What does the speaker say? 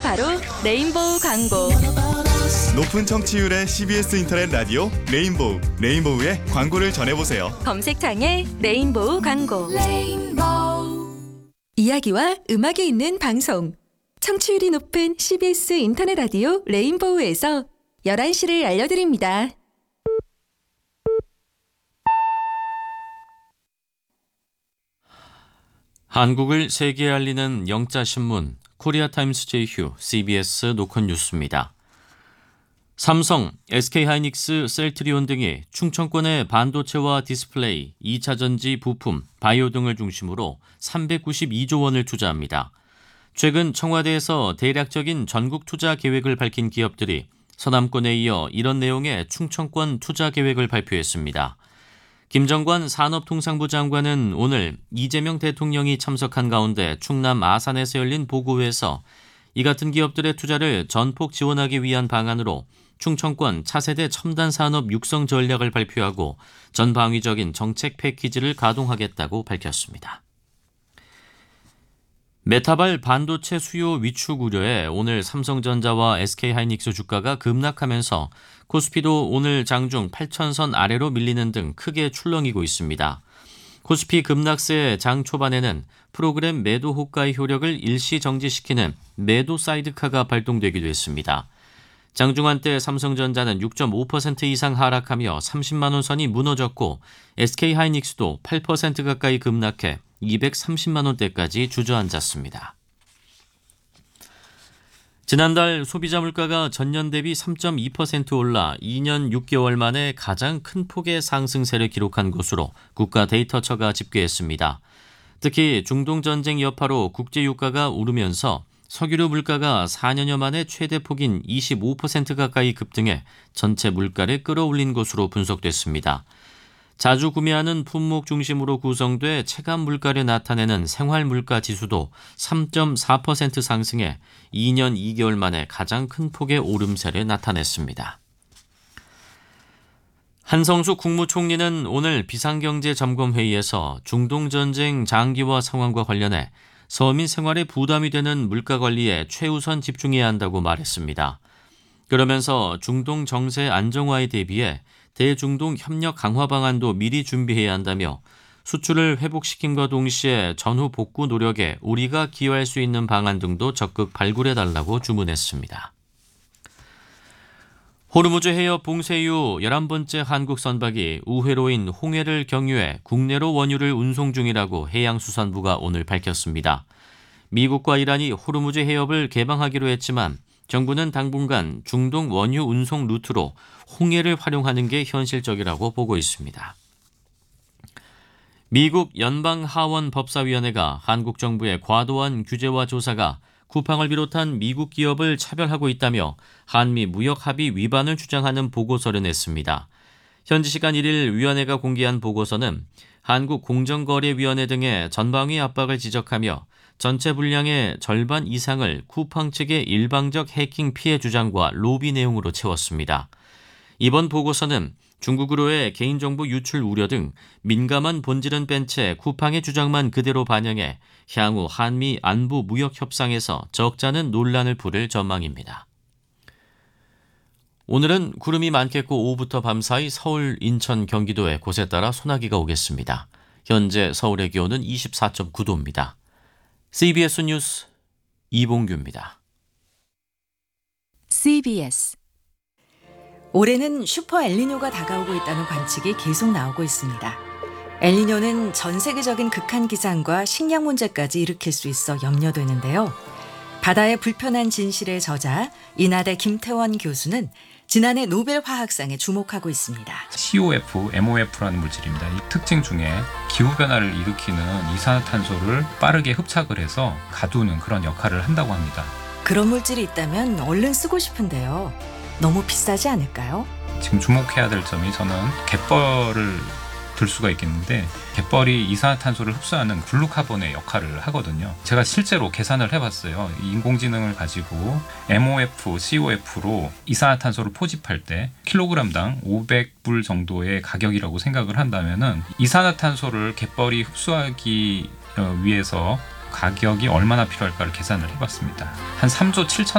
바로 레인보우 광고. 높은 청취율의 CBS 인터넷 라디오 레인보우. 레인보우의 광고를 전해보세요. 검색창에 레인보우 광고. 이야기와 음악이 있는 방송. 청취율이 높은 CBS 인터넷 라디오 레인보우에서 11시를 알려드립니다. 한국을 세계에 알리는 영자신문 코리아타임스 제휴 CBS 노컷 뉴스입니다. 삼성, SK하이닉스, 셀트리온 등이 충청권의 반도체와 디스플레이, 2차전지 부품, 바이오 등을 중심으로 392조 원을 투자합니다. 최근 청와대에서 대략적인 전국 투자 계획을 밝힌 기업들이 서남권에 이어 이런 내용의 충청권 투자 계획을 발표했습니다. 김정관 산업통상부 장관은 오늘 이재명 대통령이 참석한 가운데 충남 아산에서 열린 보고회에서 이 같은 기업들의 투자를 전폭 지원하기 위한 방안으로 충청권 차세대 첨단 산업 육성 전략을 발표하고 전방위적인 정책 패키지를 가동하겠다고 밝혔습니다. 메타발 반도체 수요 위축 우려에 오늘 삼성전자와 SK하이닉스 주가가 급락하면서 코스피도 오늘 장중 8,000선 아래로 밀리는 등 크게 출렁이고 있습니다. 코스피 급락세 장 초반에는 프로그램 매도 호가의 효력을 일시 정지시키는 매도 사이드카가 발동되기도 했습니다. 장중 한때 삼성전자는 6.5% 이상 하락하며 30만 원 선이 무너졌고 SK하이닉스도 8% 가까이 급락해 230만 원대까지 주저앉았습니다. 지난달 소비자 물가가 전년 대비 3.2% 올라 2년 6개월 만에 가장 큰 폭의 상승세를 기록한 것으로 국가데이터처가 집계했습니다. 특히 중동 전쟁 여파로 국제 유가가 오르면서 석유류 물가가 4년여 만에 최대폭인 25% 가까이 급등해 전체 물가를 끌어올린 것으로 분석됐습니다. 자주 구매하는 품목 중심으로 구성돼 체감 물가를 나타내는 생활물가 지수도 3.4% 상승해 2년 2개월 만에 가장 큰 폭의 오름세를 나타냈습니다. 한성수 국무총리는 오늘 비상경제점검회의에서 중동전쟁 장기화 상황과 관련해 서민 생활에 부담이 되는 물가 관리에 최우선 집중해야 한다고 말했습니다. 그러면서 중동 정세 안정화에 대비해 대중동 협력 강화 방안도 미리 준비해야 한다며 수출을 회복시킴과 동시에 전후 복구 노력에 우리가 기여할 수 있는 방안 등도 적극 발굴해달라고 주문했습니다. 호르무즈 해협 봉쇄 이후 11번째 한국 선박이 우회로인 홍해를 경유해 국내로 원유를 운송 중이라고 해양수산부가 오늘 밝혔습니다. 미국과 이란이 호르무즈 해협을 개방하기로 했지만 정부는 당분간 중동 원유 운송 루트로 홍해를 활용하는 게 현실적이라고 보고 있습니다. 미국 연방하원법사위원회가 한국 정부의 과도한 규제와 조사가 쿠팡을 비롯한 미국 기업을 차별하고 있다며 한미 무역 합의 위반을 주장하는 보고서를 냈습니다. 현지 시간 1일 위원회가 공개한 보고서는 한국공정거래위원회 등의 전방위 압박을 지적하며 전체 분량의 절반 이상을 쿠팡 측의 일방적 해킹 피해 주장과 로비 내용으로 채웠습니다. 이번 보고서는 중국으로의 개인정보 유출 우려 등 민감한 본질은 뺀 채 쿠팡의 주장만 그대로 반영해 향후 한미 안보 무역 협상에서 적잖은 논란을 부를 전망입니다. 오늘은 구름이 많겠고 오후부터 밤사이 서울, 인천, 경기도에 곳에 따라 소나기가 오겠습니다. 현재 서울의 기온은 24.9도입니다. CBS 뉴스 이봉규입니다. CBS 올해는 슈퍼 엘니뇨가 다가오고 있다는 관측이 계속 나오고 있습니다. 엘니뇨는 전 세계적인 극한 기상과 식량 문제까지 일으킬 수 있어 염려되는데요. 바다의 불편한 진실의 저자 인하대 김태원 교수는 지난해 노벨 화학상에 주목하고 있습니다. COF, MOF라는 물질입니다. 이 특징 중에 기후변화를 일으키는 이산화탄소를 빠르게 흡착을 해서 가두는 그런 역할을 한다고 합니다. 그런 물질이 있다면 얼른 쓰고 싶은데요. 너무 비싸지 않을까요? 지금 주목해야 될 점이 저는 갯벌을 들 수가 있겠는데 갯벌이 이산화탄소를 흡수하는 블루카본의 역할을 하거든요. 제가 실제로 계산을 해봤어요. 인공지능을 가지고 MOF, COF로 이산화탄소를 포집할 때 킬로그램당 500불 정도의 가격이라고 생각을 한다면은 이산화탄소를 갯벌이 흡수하기 위해서 가격이 얼마나 필요할까를 계산을 해봤습니다. 한 3조 7천